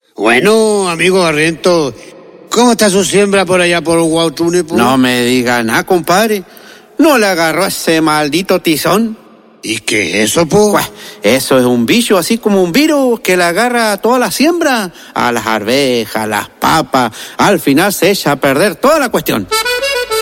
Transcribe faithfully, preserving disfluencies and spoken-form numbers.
Bueno, amigo Barriento, ¿cómo está su siembra por allá por Guautune? No me diga nada, compadre. ¿No le agarró ese maldito tizón? ¿Y qué es eso, po? Pues, eso es un bicho, así como un virus que le agarra a toda la siembra, a las arvejas, a las papas. Al final se echa a perder toda la cuestión.